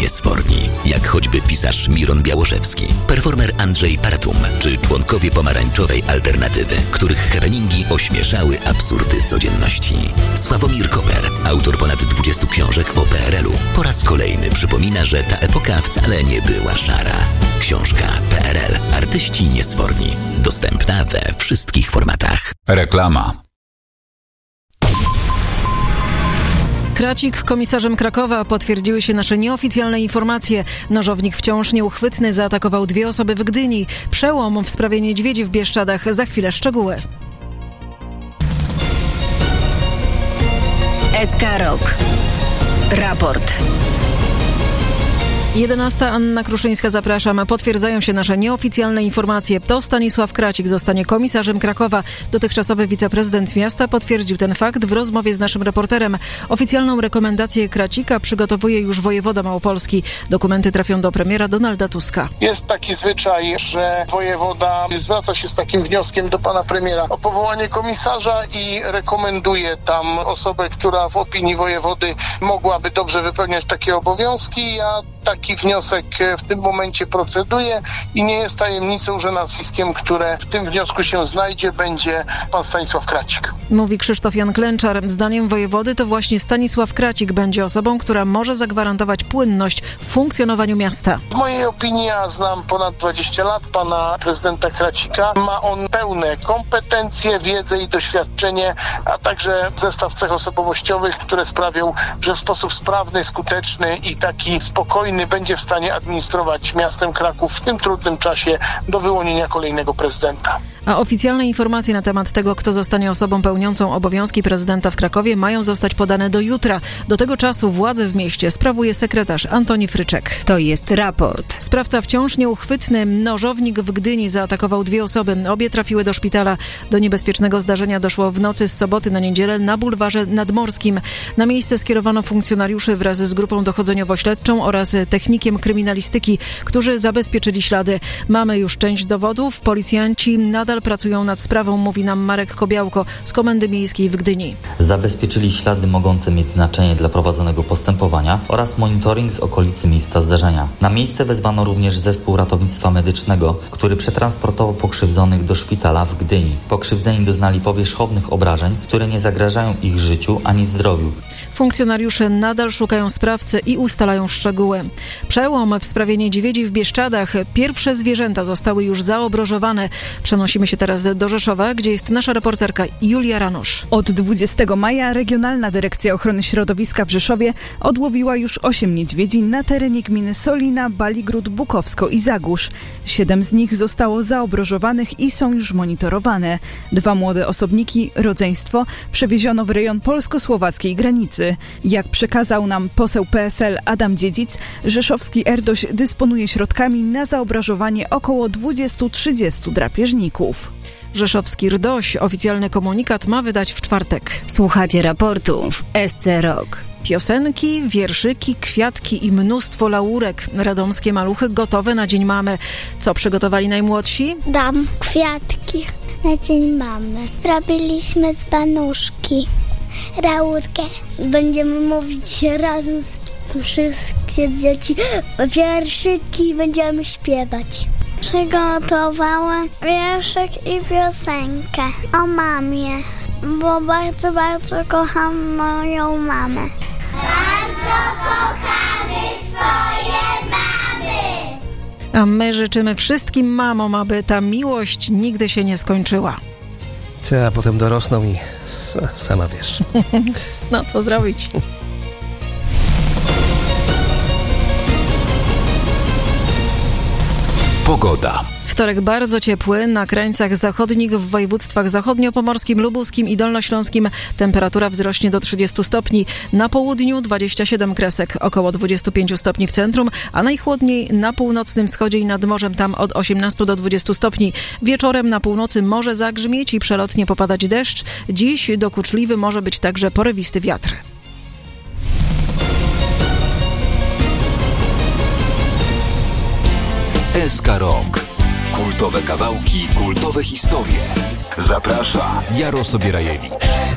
niesforni, jak choćby pisarz Miron Białoszewski, performer Andrzej Paratum czy członkowie pomarańczowej alternatywy, których happeningi ośmieszały absurdy codzienności. Sławomir Koper, autor ponad 20 książek o PRL-u, po raz kolejny przypomina, że ta epoka wcale nie była szara. Książka PRL. Artyści niesforni. Dostępna we wszystkich formatach. Reklama. Kracik komisarzem Krakowa, potwierdziły się nasze nieoficjalne informacje. Nożownik wciąż nieuchwytny zaatakował 2 osoby w Gdyni. Przełom w sprawie niedźwiedzi w Bieszczadach. Za chwilę szczegóły. SK Rok. Raport. 11. Anna Kruszyńska, zapraszam. Potwierdzają się nasze nieoficjalne informacje. To Stanisław Kracik zostanie komisarzem Krakowa. Dotychczasowy wiceprezydent miasta potwierdził ten fakt w rozmowie z naszym reporterem. Oficjalną rekomendację Kracika przygotowuje już wojewoda małopolski. Dokumenty trafią do premiera Donalda Tuska. Jest taki zwyczaj, że wojewoda zwraca się z takim wnioskiem do pana premiera o powołanie komisarza i rekomenduje tam osobę, która w opinii wojewody mogłaby dobrze wypełniać takie obowiązki. Ja taki wniosek w tym momencie proceduje i nie jest tajemnicą, że nazwiskiem, które w tym wniosku się znajdzie, będzie pan Stanisław Kracik. Mówi Krzysztof Jan Klęczar. Zdaniem wojewody to właśnie Stanisław Kracik będzie osobą, która może zagwarantować płynność w funkcjonowaniu miasta. W mojej opinii, ja znam ponad 20 lat pana prezydenta Kracika. Ma on pełne kompetencje, wiedzę i doświadczenie, a także zestaw cech osobowościowych, które sprawią, że w sposób sprawny, skuteczny i taki spokojny będzie w stanie administrować miastem Kraków w tym trudnym czasie do wyłonienia kolejnego prezydenta. A oficjalne informacje na temat tego, kto zostanie osobą pełniącą obowiązki prezydenta w Krakowie, mają zostać podane do jutra. Do tego czasu władzę w mieście sprawuje sekretarz Antoni Fryczek. To jest raport. Sprawca wciąż nieuchwytny. Nożownik w Gdyni zaatakował 2 osoby. Obie trafiły do szpitala. Do niebezpiecznego zdarzenia doszło w nocy z soboty na niedzielę na bulwarze Nadmorskim. Na miejsce skierowano funkcjonariuszy wraz z grupą dochodzeniowo-śledczą oraz technikiem kryminalistyki, którzy zabezpieczyli ślady. Mamy już część dowodów. Policjanci nadal pracują nad sprawą, mówi nam Marek Kobiałko z Komendy Miejskiej w Gdyni. Zabezpieczyli ślady mogące mieć znaczenie dla prowadzonego postępowania oraz monitoring z okolicy miejsca zdarzenia. Na miejsce wezwano również zespół ratownictwa medycznego, który przetransportował pokrzywdzonych do szpitala w Gdyni. Pokrzywdzeni doznali powierzchownych obrażeń, które nie zagrażają ich życiu ani zdrowiu. Funkcjonariusze nadal szukają sprawcy i ustalają szczegóły. Przełom w sprawie niedźwiedzi w Bieszczadach. Pierwsze zwierzęta zostały już zaobrożowane. Przenosimy się teraz do Rzeszowa, gdzie jest nasza reporterka Julia Ranusz. Od 20 maja Regionalna Dyrekcja Ochrony Środowiska w Rzeszowie odłowiła już 8 niedźwiedzi na terenie gminy Solina, Baligród, Bukowsko i Zagórz. 7 z nich zostało zaobrożowanych i są już monitorowane. 2 młode osobniki, rodzeństwo, przewieziono w rejon polsko-słowackiej granicy. Jak przekazał nam poseł PSL Adam Dziedzic, rzeszowski RDOŚ dysponuje środkami na zaobrażowanie około 20-30 drapieżników. Rzeszowski RDOŚ oficjalny komunikat ma wydać w czwartek. Słuchacie raportu w SC Rok. Piosenki, wierszyki, kwiatki i mnóstwo laurek. Radomskie maluchy gotowe na Dzień Mamy. Co przygotowali najmłodsi? Dam kwiatki na Dzień Mamy. Zrobiliśmy dzbanuszki, laurkę. Będziemy mówić razem z wszystkie dzieci wierszyki, będziemy śpiewać. Przygotowałam wierszyk i piosenkę o mamie, bo bardzo, bardzo kocham moją mamę. Bardzo kochamy swoje mamy. A my życzymy wszystkim mamom, aby ta miłość nigdy się nie skończyła. A potem dorosną i sama wiesz. No co zrobić? Pogoda. Wtorek bardzo ciepły, na krańcach zachodnich w województwach zachodniopomorskim, lubuskim i dolnośląskim temperatura wzrośnie do 30 stopni, na południu 27 kresek, około 25 stopni w centrum, a najchłodniej na północnym wschodzie i nad morzem, tam od 18 do 20 stopni. Wieczorem na północy może zagrzmieć i przelotnie popadać deszcz, dziś dokuczliwy może być także porywisty wiatr. SK Rok. Kultowe kawałki, kultowe historie. Zaprasza Jarosław Bierajewicz.